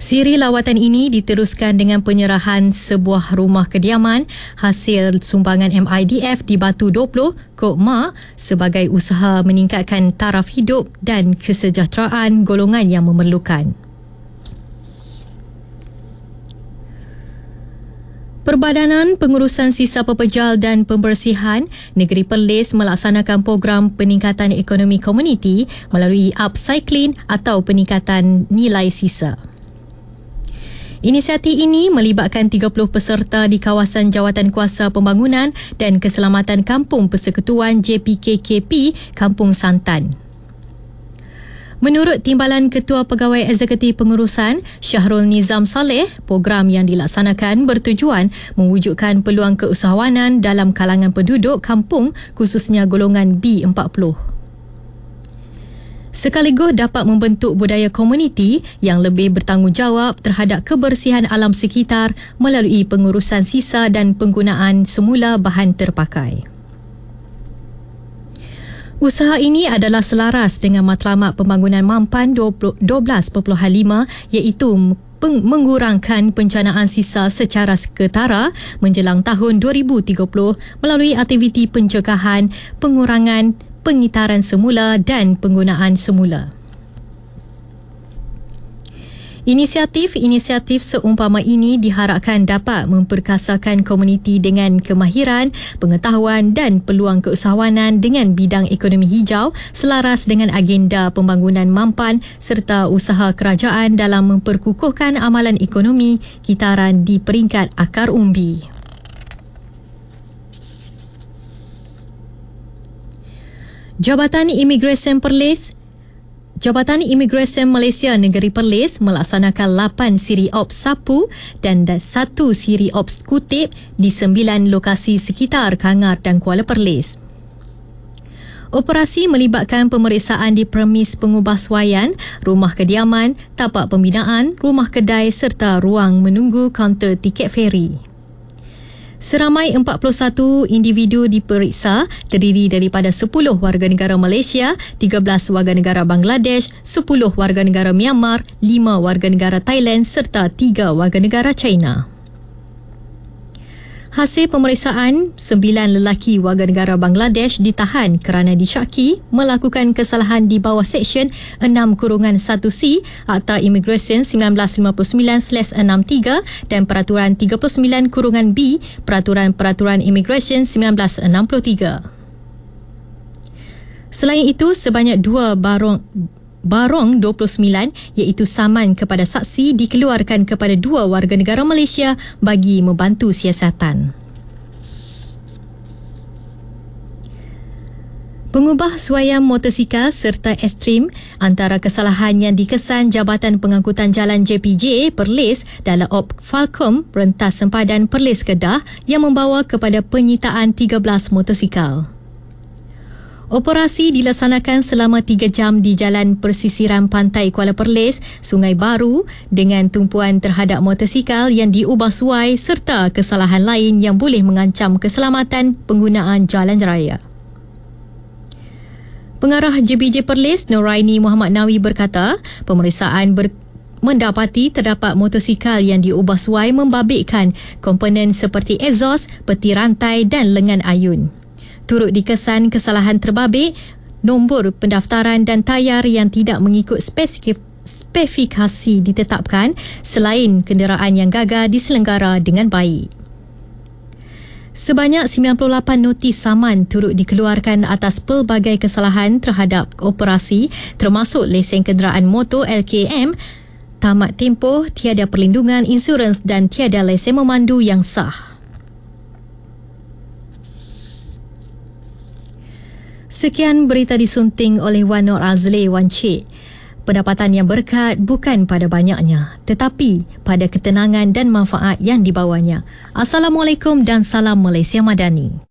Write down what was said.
Siri lawatan ini diteruskan dengan penyerahan sebuah rumah kediaman hasil sumbangan MIDF di Batu 20, Kok Ma sebagai usaha meningkatkan taraf hidup dan kesejahteraan golongan yang memerlukan. Perbadanan Pengurusan Sisa Pepejal dan Pembersihan Negeri Perlis melaksanakan program peningkatan ekonomi komuniti melalui upcycling atau peningkatan nilai sisa. Inisiatif ini melibatkan 30 peserta di kawasan Jawatan Kuasa Pembangunan dan Keselamatan Kampung Persekutuan JPKKP Kampung Santan. Menurut Timbalan Ketua Pegawai Eksekutif Pengurusan Syahrul Nizam Saleh, program yang dilaksanakan bertujuan mewujudkan peluang keusahawanan dalam kalangan penduduk kampung khususnya golongan B40. Sekaligus dapat membentuk budaya komuniti yang lebih bertanggungjawab terhadap kebersihan alam sekitar melalui pengurusan sisa dan penggunaan semula bahan terpakai. Usaha ini adalah selaras dengan matlamat pembangunan Mampan 12.5 iaitu mengurangkan pencanaan sisa secara ketara menjelang tahun 2030 melalui aktiviti pencegahan, pengurangan, pengitaran semula dan penggunaan semula. Inisiatif seumpama ini diharapkan dapat memperkasakan komuniti dengan kemahiran, pengetahuan dan peluang keusahawanan dengan bidang ekonomi hijau selaras dengan agenda pembangunan Mampan serta usaha kerajaan dalam memperkukuhkan amalan ekonomi kitaran di peringkat akar umbi. Jabatan Imigresen Malaysia Negeri Perlis melaksanakan 8 siri ops sapu dan 1 siri ops kutip di 9 lokasi sekitar Kangar dan Kuala Perlis. Operasi melibatkan pemeriksaan di premis pengubahsuaian, rumah kediaman, tapak pembinaan, rumah kedai serta ruang menunggu kaunter tiket feri. Seramai 41 individu diperiksa terdiri daripada 10 warga negara Malaysia, 13 warga negara Bangladesh, 10 warga negara Myanmar, 5 warga negara Thailand serta 3 warga negara China. Hasil pemeriksaan, 9 lelaki warga negara Bangladesh ditahan kerana disyaki melakukan kesalahan di bawah Seksyen 6-1C Akta Imigresen 1959/63 dan Peraturan 39-B Peraturan Imigresen 1963. Selain itu, sebanyak 2 barang 29 iaitu saman kepada saksi dikeluarkan kepada 2 warga negara Malaysia bagi membantu siasatan. Pengubahsuaian motosikal serta ekstrim antara kesalahan yang dikesan Jabatan Pengangkutan Jalan JPJ Perlis dalam Op Falcom Rentas Sempadan Perlis Kedah yang membawa kepada penyitaan 13 motosikal. Operasi dilaksanakan selama 3 jam di Jalan Persisiran Pantai Kuala Perlis, Sungai Baru dengan tumpuan terhadap motosikal yang diubah suai serta kesalahan lain yang boleh mengancam keselamatan penggunaan jalan raya. Pengarah JPJ Perlis, Noraini Muhammad Nawi berkata, pemeriksaan mendapati terdapat motosikal yang diubah suai membabitkan komponen seperti exhaust, peti rantai dan lengan ayun. Turut dikesan kesalahan terbabit, nombor pendaftaran dan tayar yang tidak mengikut spesifikasi ditetapkan selain kenderaan yang gagal diselenggara dengan baik. Sebanyak 98 notis saman turut dikeluarkan atas pelbagai kesalahan terhadap operasi termasuk lesen kenderaan motor LKM, tamat tempoh, tiada perlindungan insurans dan tiada lesen memandu yang sah. Sekian berita disunting oleh Wan Nur Azli Wan Cik. Pendapatan yang berkat bukan pada banyaknya, tetapi pada ketenangan dan manfaat yang dibawanya. Assalamualaikum dan salam Malaysia Madani.